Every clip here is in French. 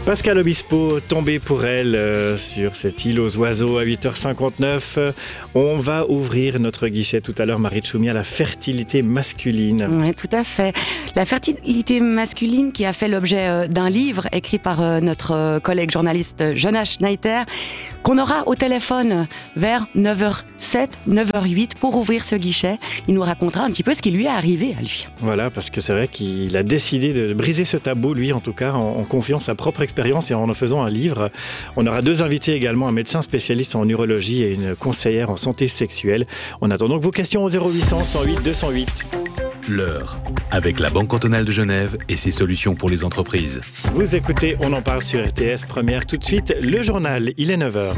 Pascal Obispo, tombé pour elle sur cette île aux oiseaux à 8h59. On va ouvrir notre guichet tout à l'heure, Marie Tchoumi, à la fertilité masculine. Oui, tout à fait. La fertilité masculine qui a fait l'objet d'un livre écrit par notre collègue journaliste Jonas Schneider, qu'on aura au téléphone vers 9h07, 9h08 pour ouvrir ce guichet. Il nous racontera un petit peu ce qui lui est arrivé à lui. Voilà, parce que c'est vrai qu'il a décidé de briser ce tabou, lui en tout cas, en confiant sa propre expérience et en faisant un livre. On aura deux invités également, un médecin spécialiste en urologie et une conseillère en santé sexuelle. On attend donc vos questions au 0800 108 208. L'heure, avec la Banque cantonale de Genève et ses solutions pour les entreprises. Vous écoutez, on en parle sur RTS Première. Tout de suite, le journal, il est 9h.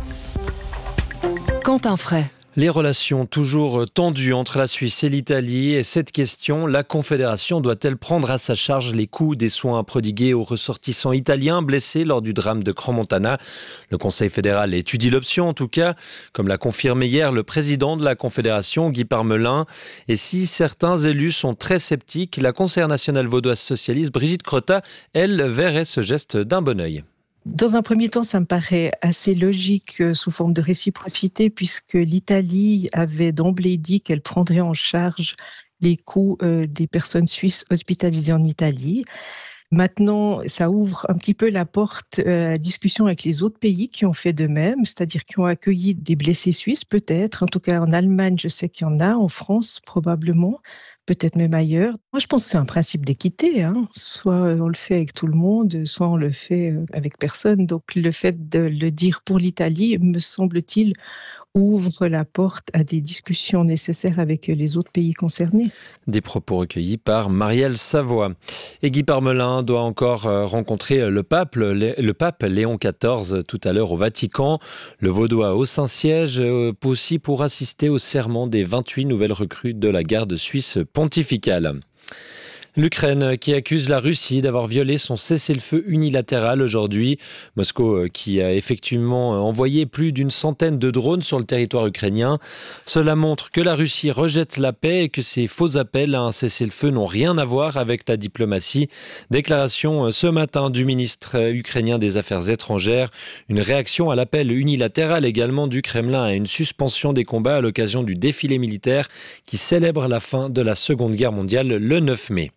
Quentin Fray. Les relations toujours tendues entre la Suisse et l'Italie et cette question, la Confédération doit-elle prendre à sa charge les coûts des soins prodigués aux ressortissants italiens blessés lors du drame de Crans-Montana? Le Conseil fédéral étudie l'option en tout cas, comme l'a confirmé hier le président de la Confédération, Guy Parmelin. Et si certains élus sont très sceptiques, la conseillère nationale vaudoise socialiste Brigitte Crotta, elle, verrait ce geste d'un bon œil. Dans un premier temps, ça me paraît assez logique sous forme de réciprocité puisque l'Italie avait d'emblée dit qu'elle prendrait en charge les coûts des personnes suisses hospitalisées en Italie. Maintenant, ça ouvre un petit peu la porte à la discussion avec les autres pays qui ont fait de même, c'est-à-dire qui ont accueilli des blessés suisses peut-être. En tout cas, en Allemagne, je sais qu'il y en a, en France probablement. Peut-être même ailleurs. Moi, je pense que c'est un principe d'équité. Soit on le fait avec tout le monde, soit on le fait avec personne. Donc, le fait de le dire pour l'Italie, me semble-t-il, ouvre la porte à des discussions nécessaires avec les autres pays concernés. Des propos recueillis par Marielle Savoie. Et Guy Parmelin doit encore rencontrer le pape Léon XIV tout à l'heure au Vatican. Le Vaudois au Saint-Siège aussi pour assister au serment des 28 nouvelles recrues de la garde suisse pontificale. L'Ukraine qui accuse la Russie d'avoir violé son cessez-le-feu unilatéral aujourd'hui. Moscou qui a effectivement envoyé plus d'une centaine de drones sur le territoire ukrainien. Cela montre que la Russie rejette la paix et que ces faux appels à un cessez-le-feu n'ont rien à voir avec la diplomatie. Déclaration ce matin du ministre ukrainien des Affaires étrangères. Une réaction à l'appel unilatéral également du Kremlin à une suspension des combats à l'occasion du défilé militaire qui célèbre la fin de la Seconde Guerre mondiale le 9 mai.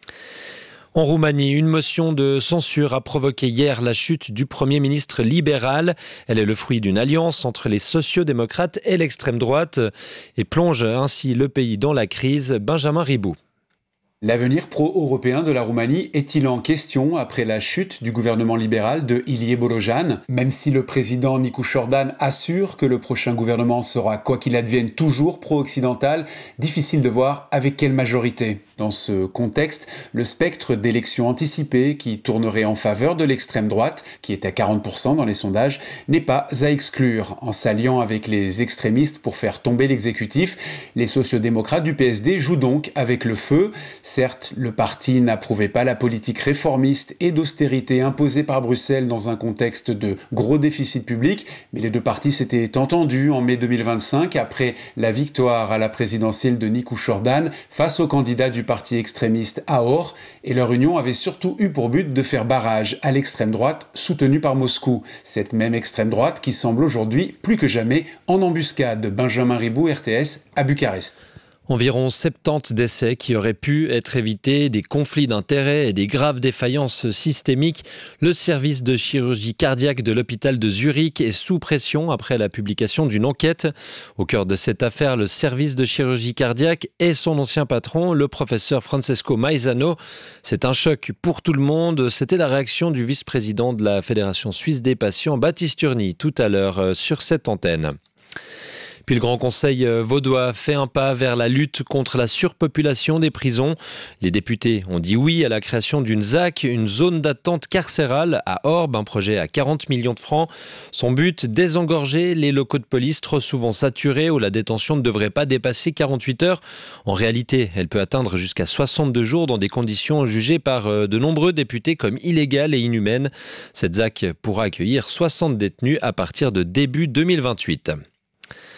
En Roumanie, une motion de censure a provoqué hier la chute du Premier ministre libéral. Elle est le fruit d'une alliance entre les sociaux-démocrates et l'extrême droite et plonge ainsi le pays dans la crise. Benjamin Ribou. L'avenir pro-européen de la Roumanie est-il en question après la chute du gouvernement libéral de Ilie Bolojan? Même si le président Nicu Jordan assure que le prochain gouvernement sera, quoi qu'il advienne, toujours pro-occidental, difficile de voir avec quelle majorité. Dans ce contexte, le spectre d'élections anticipées qui tournerait en faveur de l'extrême droite, qui est à 40% dans les sondages, n'est pas à exclure. En s'alliant avec les extrémistes pour faire tomber l'exécutif, les sociodémocrates du PSD jouent donc avec le feu. Certes, le parti n'approuvait pas la politique réformiste et d'austérité imposée par Bruxelles dans un contexte de gros déficit public, mais les deux partis s'étaient entendus en mai 2025 après la victoire à la présidentielle de Nicu Jordan face au candidat du parti extrémiste AOR, et leur union avait surtout eu pour but de faire barrage à l'extrême droite soutenue par Moscou. Cette même extrême droite qui semble aujourd'hui plus que jamais en embuscade. Benjamin Ribou, RTS, à Bucarest. Environ 70 décès qui auraient pu être évités, des conflits d'intérêts et des graves défaillances systémiques. Le service de chirurgie cardiaque de l'hôpital de Zurich est sous pression après la publication d'une enquête. Au cœur de cette affaire, le service de chirurgie cardiaque et son ancien patron, le professeur Francesco Maizano. C'est un choc pour tout le monde. C'était la réaction du vice-président de la Fédération suisse des patients, Baptiste Urny, tout à l'heure sur cette antenne. Puis le Grand Conseil vaudois fait un pas vers la lutte contre la surpopulation des prisons. Les députés ont dit oui à la création d'une ZAC, une zone d'attente carcérale à Orbe, un projet à 40 millions de francs. Son but, désengorger les locaux de police trop souvent saturés où la détention ne devrait pas dépasser 48 heures. En réalité, elle peut atteindre jusqu'à 62 jours dans des conditions jugées par de nombreux députés comme illégales et inhumaines. Cette ZAC pourra accueillir 60 détenus à partir de début 2028.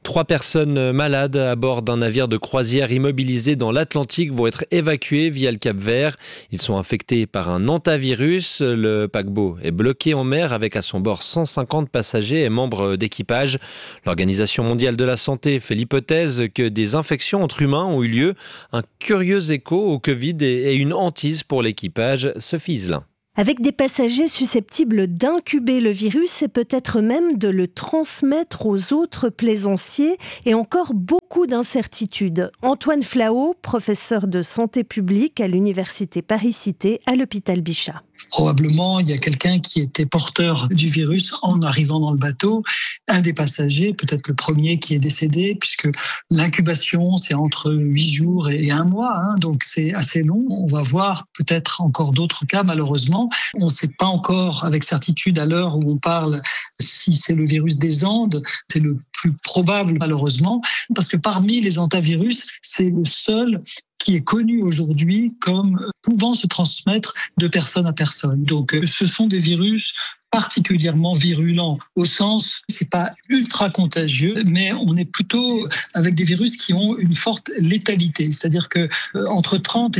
3 personnes malades à bord d'un navire de croisière immobilisé dans l'Atlantique vont être évacuées via le Cap-Vert. Ils sont infectés par un hantavirus. Le paquebot est bloqué en mer avec à son bord 150 passagers et membres d'équipage. L'Organisation mondiale de la santé fait l'hypothèse que des infections entre humains ont eu lieu. Un curieux écho au Covid et une hantise pour l'équipage. Sophie Iselin. Avec des passagers susceptibles d'incuber le virus et peut-être même de le transmettre aux autres plaisanciers et encore beaucoup d'incertitudes. Antoine Flao, professeur de santé publique à l'université Paris-Cité à l'hôpital Bichat. Probablement, il y a quelqu'un qui était porteur du virus en arrivant dans le bateau. Un des passagers, peut-être le premier qui est décédé, puisque l'incubation, c'est entre 8 jours et 1 mois, donc c'est assez long. On va voir peut-être encore d'autres cas, malheureusement. On ne sait pas encore avec certitude à l'heure où on parle si c'est le virus des Andes. C'est le plus probable, malheureusement, parce que parmi les hantavirus, c'est le seul qui est connu aujourd'hui comme pouvant se transmettre de personne à personne. Donc, ce sont des virus particulièrement virulents, au sens, c'est pas ultra contagieux, mais on est plutôt avec des virus qui ont une forte létalité. C'est-à-dire que entre 30 et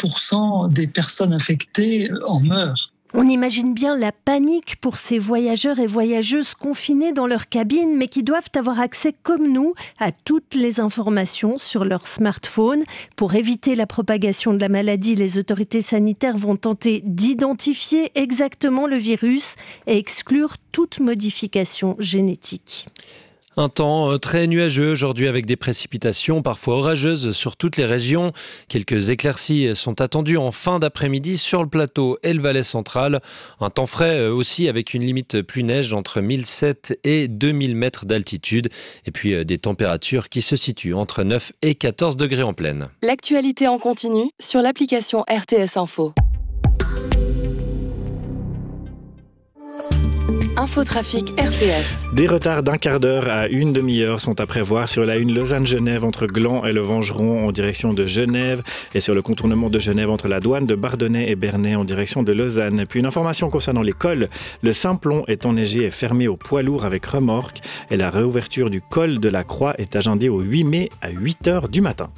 50% des personnes infectées en meurent. On imagine bien la panique pour ces voyageurs et voyageuses confinés dans leur cabine, mais qui doivent avoir accès, comme nous, à toutes les informations sur leur smartphone. Pour éviter la propagation de la maladie, les autorités sanitaires vont tenter d'identifier exactement le virus et exclure toute modification génétique. Un temps très nuageux aujourd'hui avec des précipitations parfois orageuses sur toutes les régions. Quelques éclaircies sont attendues en fin d'après-midi sur le plateau et le Valais central. Un temps frais aussi avec une limite pluie-neige entre 1007 et 2000 mètres d'altitude. Et puis des températures qui se situent entre 9 et 14 degrés en pleine. L'actualité en continu sur l'application RTS Info. Infotrafic RTS. Des retards d'1 quart d'heure à une demi-heure sont à prévoir sur la 1 Lausanne-Genève entre Gland et le Vengeron en direction de Genève et sur le contournement de Genève entre la douane de Bardonnay et Bernay en direction de Lausanne. Puis une information concernant les cols. Le Simplon est enneigé et fermé aux poids lourds avec remorque et la réouverture du col de la Croix est agendée au 8 mai à 8h du matin.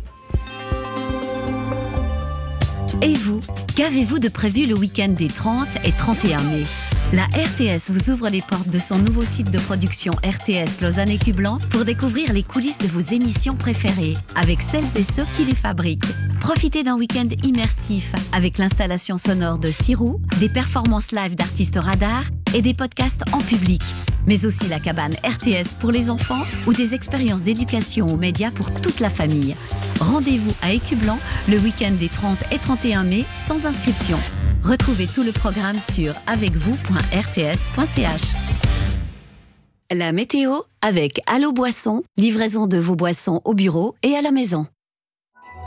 Et vous, qu'avez-vous de prévu le week-end des 30 et 31 mai ? La RTS vous ouvre les portes de son nouveau site de production RTS Lausanne et Cublan pour découvrir les coulisses de vos émissions préférées avec celles et ceux qui les fabriquent. Profitez d'un week-end immersif avec l'installation sonore de Sirou, des performances live d'artistes radars et des podcasts en public. Mais aussi la cabane RTS pour les enfants ou des expériences d'éducation aux médias pour toute la famille. Rendez-vous à Écublan le week-end des 30 et 31 mai sans inscription. Retrouvez tout le programme sur avecvous.rts.ch. La météo avec Allo Boisson, livraison de vos boissons au bureau et à la maison.